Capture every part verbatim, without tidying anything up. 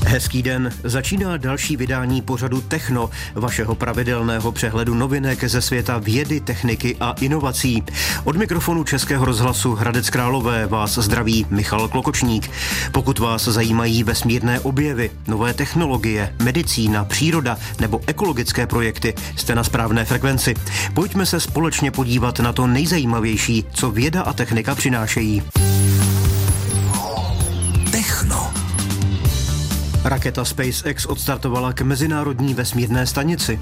Hezký den, začíná další vydání pořadu Techno, vašeho pravidelného přehledu novinek ze světa vědy, techniky a inovací. Od mikrofonu Českého rozhlasu Hradec Králové vás zdraví Michal Klokočník. Pokud vás zajímají vesmírné objevy, nové technologie, medicína, příroda nebo ekologické projekty, jste na správné frekvenci. Pojďme se společně podívat na to nejzajímavější, co věda a technika přinášejí. Techno. Raketa SpaceX odstartovala k mezinárodní vesmírné stanici.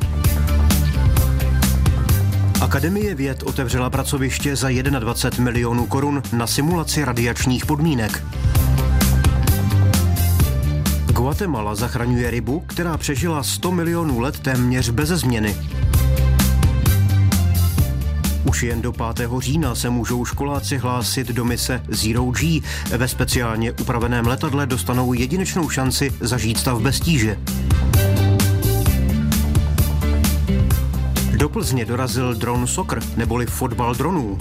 Akademie věd otevřela pracoviště za dvacet jedna milionů korun na simulaci radiačních podmínek. Guatemala zachraňuje rybu, která přežila sto milionů let téměř beze změny. Už jen do pátého října se můžou školáci hlásit do mise Zero G. Ve speciálně upraveném letadle dostanou jedinečnou šanci zažít stav bez tíže. Do Plzně dorazil dron Soccer, neboli fotbal dronů.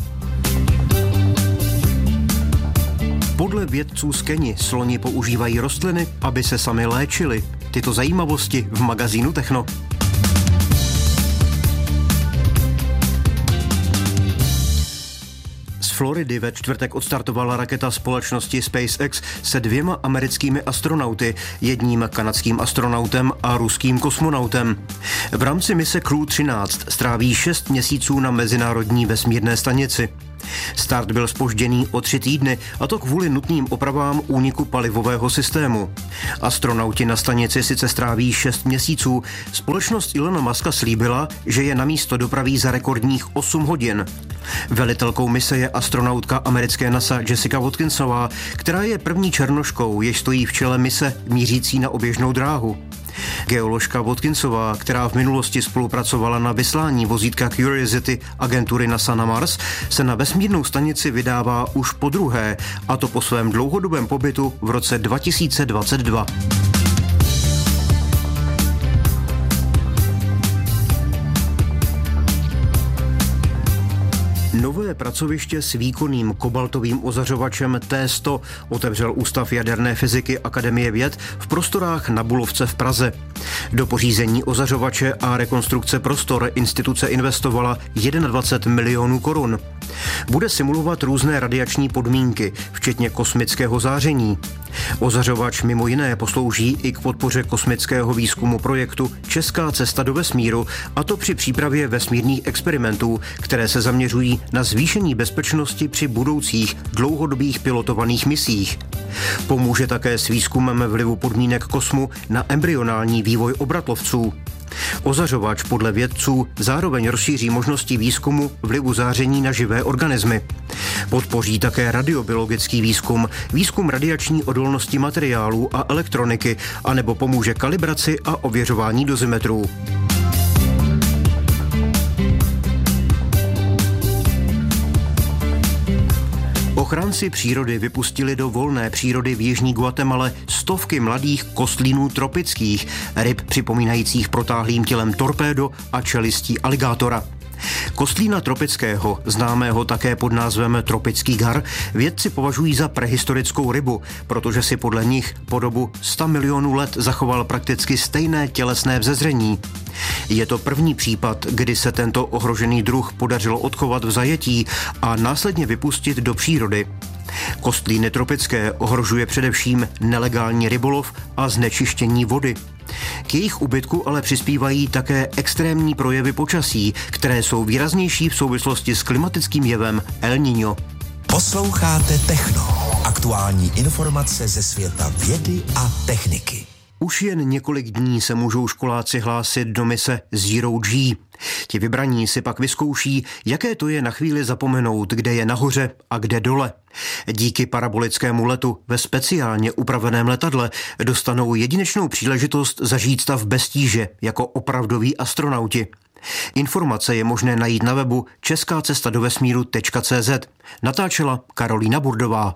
Podle vědců z Keni sloni používají rostliny, aby se sami léčili. Tyto zajímavosti v magazínu Techno. Z Floridy ve čtvrtek odstartovala raketa společnosti SpaceX se dvěma americkými astronauty, jedním kanadským astronautem a ruským kosmonautem. V rámci mise Crew třináct stráví šest měsíců na mezinárodní vesmírné stanici. Start byl zpožděný o tři týdny, a to kvůli nutným opravám úniku palivového systému. Astronauti na stanici sice stráví šest měsíců, společnost Elona Muska slíbila, že je na místo dopraví za rekordních osm hodin. Velitelkou mise je astronautka americké NASA Jessica Watkinsová, která je první černoškou, jež stojí v čele mise mířící na oběžnou dráhu. Geoložka Watkinsová, která v minulosti spolupracovala na vyslání vozítka Curiosity agentury NASA na Mars, se na vesmírnou stanici vydává už podruhé, a to po svém dlouhodobém pobytu v roce dva tisíce dvacet dva. Nové pracoviště s výkonným kobaltovým ozařovačem T sto otevřel Ústav jaderné fyziky Akademie věd v prostorách na Bulovce v Praze. Do pořízení ozařovače a rekonstrukce prostor instituce investovala dvacet jedna milionů korun. Bude simulovat různé radiační podmínky, včetně kosmického záření. Ozařovač mimo jiné poslouží i k podpoře kosmického výzkumu projektu Česká cesta do vesmíru, a to při přípravě vesmírných experimentů, které se zaměřují na zvýšení bezpečnosti při budoucích dlouhodobých pilotovaných misích. Pomůže také s výzkumem vlivu podmínek kosmu na embryonální vývoj obratlovců. Ozařovač podle vědců zároveň rozšíří možnosti výzkumu vlivu záření na živé organismy. Podpoří také radiobiologický výzkum, výzkum radiační odolnosti materiálů a elektroniky, anebo pomůže kalibraci a ověřování dozimetrů. Ochránci přírody vypustili do volné přírody v jižní Guatemale stovky mladých kostlínů tropických, ryb připomínajících protáhlým tělem torpédo a čelistí aligátora. Kostlína tropického, známého také pod názvem tropický gar, vědci považují za prehistorickou rybu, protože si podle nich po dobu sto milionů let zachoval prakticky stejné tělesné vzezření. Je to první případ, kdy se tento ohrožený druh podařilo odchovat v zajetí a následně vypustit do přírody. Kostlíny tropické ohrožuje především nelegální rybolov a znečištění vody. K jejich úbytku ale přispívají také extrémní projevy počasí, které jsou výraznější v souvislosti s klimatickým jevem El Niño. Posloucháte Techno. Aktuální informace ze světa vědy a techniky. Už jen několik dní se můžou školáci hlásit do mise Zero G. Ti vybraní si pak vyzkouší, jaké to je na chvíli zapomenout, kde je nahoře a kde dole. Díky parabolickému letu ve speciálně upraveném letadle dostanou jedinečnou příležitost zažít stav bez tíže jako opravdoví astronauti. Informace je možné najít na webu česká cesta do vesmíru tečka cé zet. Natáčela Karolína Burdová.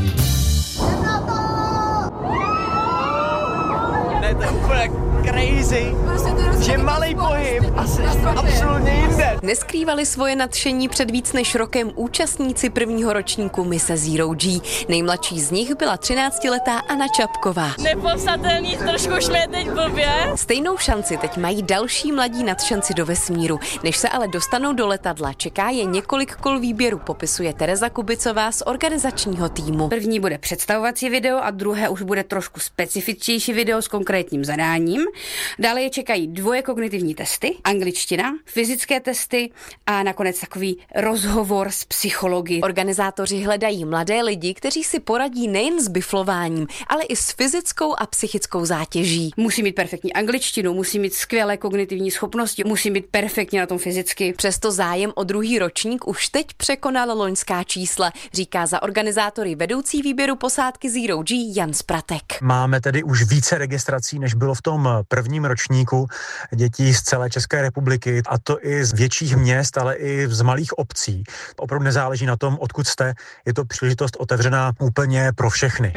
Ne, to je úplně crazy. si, že malý pohyb a jsi absolutně jinde. Neskrývali svoje nadšení před víc než rokem účastníci prvního ročníku Mise Zero G. Nejmladší z nich byla třináctiletá Anna Čapková. Nepopsatelný, trošku už mě teď blbě. Stejnou šanci teď mají další mladí nadšenci do vesmíru. Než se ale dostanou do letadla, čeká je několik kol výběru, popisuje Tereza Kubicová z organizačního týmu. První bude představovací video a druhé už bude trošku specifičtější video s konkrétním zadáním. Dále je čekají dvoje kognitivní testy, angličtina, fyzické testy a nakonec takový rozhovor s psychology. Organizátoři hledají mladé lidi, kteří si poradí nejen s biflováním, ale i s fyzickou a psychickou zátěží. Musí mít perfektní angličtinu, musí mít skvělé kognitivní schopnosti, musí být perfektně na tom fyzicky. Přesto zájem o druhý ročník už teď překonal loňská čísla, říká za organizátory vedoucí výběru posádky Zero G Jan Spratek. Máme tedy už více registrací, než bylo v tom prvním ročníku, dětí z celé České republiky, a to i z větších měst, ale i z malých obcí. Opravdu nezáleží na tom, odkud jste, je to příležitost otevřená úplně pro všechny.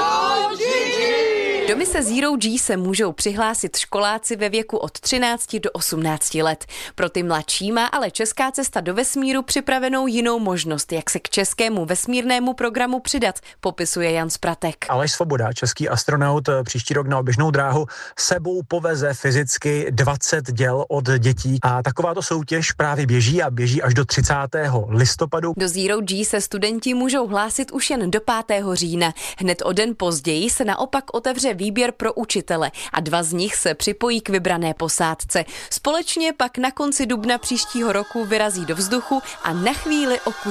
Do mise Zero G se můžou přihlásit školáci ve věku od třinácti do osmnácti let. Pro ty mladší má ale Česká cesta do vesmíru připravenou jinou možnost, jak se k českému vesmírnému programu přidat, popisuje Jan Spratek. Aleš Svoboda, český astronaut, příští rok na oběžnou dráhu sebou poveze fyzicky dvacet děl od dětí a takováto soutěž právě běží a běží až do třicátého listopadu. Do Zero G se studenti můžou hlásit už jen do pátého října. Hned o den později se naopak otevře výběr pro učitele a dva z nich se připojí k vybrané posádce. Společně pak na konci dubna příštího roku vyrazí do vzduchu a na chvíli o kus